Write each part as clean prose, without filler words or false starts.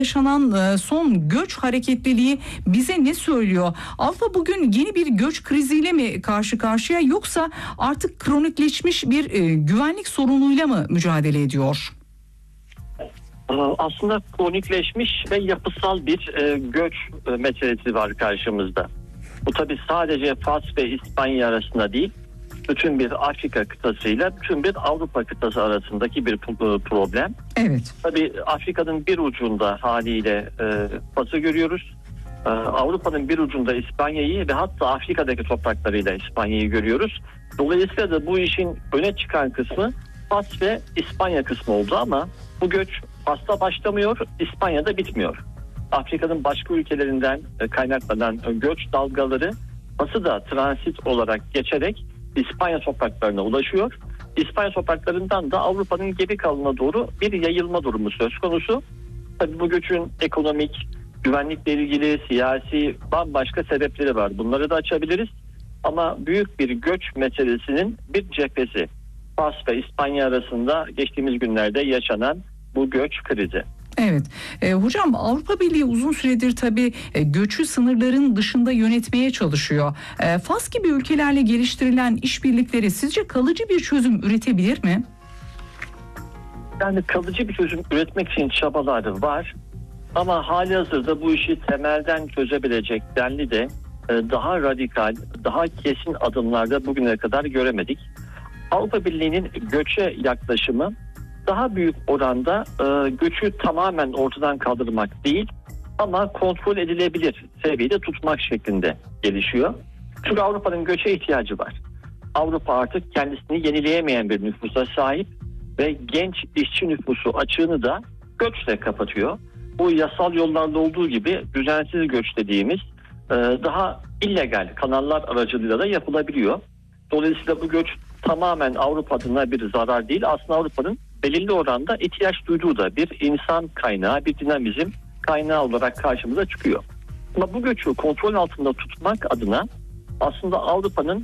yaşanan son göç hareketliliği bize ne söylüyor? Avrupa bugün yeni bir göç kriziyle mi karşı karşıya, yoksa artık kronikleşmiş bir güvenlik sorunuyla mı mücadele ediyor? Aslında kronikleşmiş ve yapısal bir göç meselesi var karşımızda. Bu tabii sadece Fas ve İspanya arasında değil, bütün bir Afrika kıtasıyla bütün bir Avrupa kıtası arasındaki bir problem. Evet. Tabii Afrika'nın bir ucunda haliyle Fas'ı görüyoruz. Avrupa'nın bir ucunda İspanya'yı ve hatta Afrika'daki topraklarıyla İspanya'yı görüyoruz. Dolayısıyla da bu işin öne çıkan kısmı Fas ve İspanya kısmı oldu, ama bu göç Fas'ta başlamıyor, İspanya'da bitmiyor. Afrika'nın başka ülkelerinden kaynaklanan göç dalgaları Fas'ı da transit olarak geçerek İspanya topraklarına ulaşıyor. İspanya topraklarından da Avrupa'nın geri kalanına doğru bir yayılma durumu söz konusu. Tabii bu göçün ekonomik, güvenlikle ilgili, siyasi bambaşka sebepleri var. Bunları da açabiliriz. Ama büyük bir göç meselesinin bir cephesi Fas ve İspanya arasında geçtiğimiz günlerde yaşanan bu göç krizi. Evet. Hocam, Avrupa Birliği uzun süredir tabii göçü sınırların dışında yönetmeye çalışıyor. Fas gibi ülkelerle geliştirilen işbirlikleri sizce kalıcı bir çözüm üretebilir mi? Yani kalıcı bir çözüm üretmek için çabaları var. Ama halihazırda bu işi temelden çözebilecek denli de daha radikal, daha kesin adımlarda bugüne kadar göremedik. Avrupa Birliği'nin göçe yaklaşımı daha büyük oranda göçü tamamen ortadan kaldırmak değil, ama kontrol edilebilir seviyede tutmak şeklinde gelişiyor. Çünkü Avrupa'nın göçe ihtiyacı var. Avrupa artık kendisini yenileyemeyen bir nüfusa sahip ve genç işçi nüfusu açığını da göçle kapatıyor. Bu yasal yollarda olduğu gibi düzensiz göç dediğimiz daha illegal kanallar aracılığıyla da yapılabiliyor. Dolayısıyla bu göç tamamen Avrupa adına bir zarar değil. Aslında Avrupa'nın belirli oranda ihtiyaç duyduğu da bir insan kaynağı, bir dinamizm kaynağı olarak karşımıza çıkıyor. Ama bu göçü kontrol altında tutmak adına aslında Avrupa'nın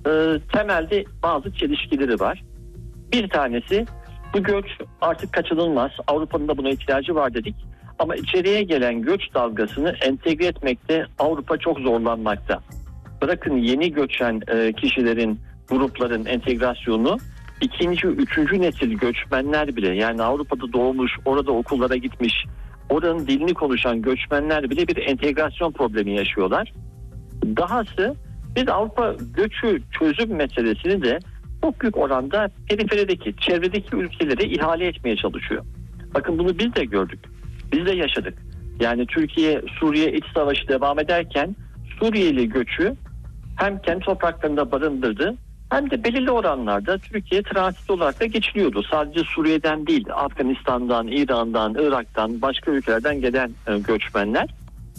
temelde bazı çelişkileri var. Bir tanesi, bu göç artık kaçınılmaz. Avrupa'nın da buna ihtiyacı var dedik. Ama içeriye gelen göç dalgasını entegre etmekte Avrupa çok zorlanmakta. Bırakın yeni göçen kişilerin, grupların entegrasyonu, ikinci, üçüncü nesil göçmenler bile, yani Avrupa'da doğmuş, orada okullara gitmiş, oranın dilini konuşan göçmenler bile bir entegrasyon problemi yaşıyorlar. Dahası biz Avrupa göçü çözüm meselesini de çok büyük oranda periferideki, çevredeki ülkelere ihale etmeye çalışıyor. Bakın bunu biz de gördük, biz de yaşadık. Yani Türkiye, Suriye iç savaşı devam ederken Suriyeli göçü hem kendi topraklarında barındırdı, hem de belirli oranlarda Türkiye transit olarak da geçiliyordu. Sadece Suriye'den değil, Afganistan'dan, İran'dan, Irak'tan, başka ülkelerden gelen göçmenler.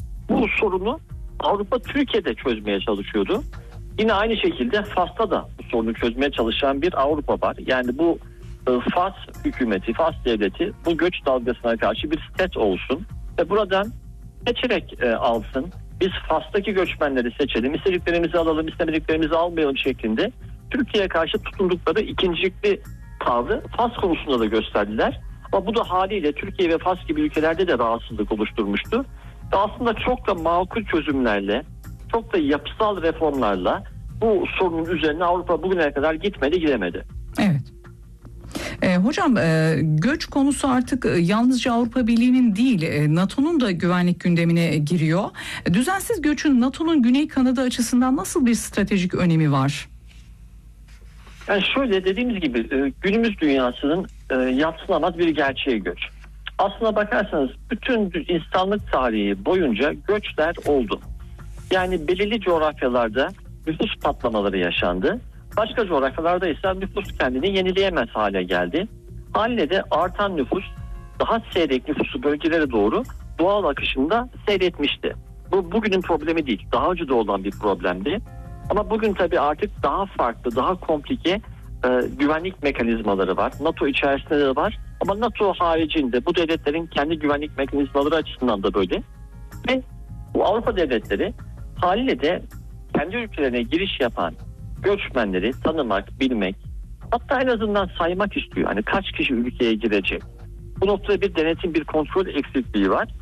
Bu sorunu Avrupa Türkiye'de çözmeye çalışıyordu. Yine aynı şekilde Fas'ta da bu sorunu çözmeye çalışan bir Avrupa var. Yani bu Fas hükümeti, Fas devleti bu göç dalgasına karşı bir set olsun ve buradan seçerek alsın. Biz Fas'taki göçmenleri seçelim, istediklerimizi alalım, istemediklerimizi almayalım şeklinde Türkiye'ye karşı tutundukları ikincilikli tavrı Fas konusunda da gösterdiler. Ama bu da haliyle Türkiye ve Fas gibi ülkelerde de rahatsızlık oluşturmuştu. Ve aslında çok da makul çözümlerle, çok da yapısal reformlarla bu sorunun üzerine Avrupa bugüne kadar gidemedi. Evet. Hocam, göç konusu artık yalnızca Avrupa Birliği'nin değil, NATO'nun da güvenlik gündemine giriyor. Düzensiz göçün NATO'nun güney kanadı açısından nasıl bir stratejik önemi var? Yani şöyle, dediğimiz gibi günümüz dünyasının yadsınamaz bir gerçeği göç. Aslına bakarsanız bütün insanlık tarihi boyunca göçler oldu. Yani belirli coğrafyalarda nüfus patlamaları yaşandı. Başka coğrafyalarda ise nüfus kendini yenileyemez hale geldi. Haliyle de artan nüfus daha seyrek nüfusu bölgelere doğru doğal akışında seyretmişti. Bu bugünün problemi değil. Daha önce de olan bir problemdi. Ama bugün tabii artık daha farklı, daha komplike güvenlik mekanizmaları var. NATO içerisinde de var. Ama NATO haricinde bu devletlerin kendi güvenlik mekanizmaları açısından da böyle. Ve bu Avrupa devletleri haliyle de kendi ülkelerine giriş yapan göçmenleri tanımak, bilmek, hatta en azından saymak istiyor. Hani kaç kişi ülkeye girecek. Bu noktada bir denetim, bir kontrol eksikliği var.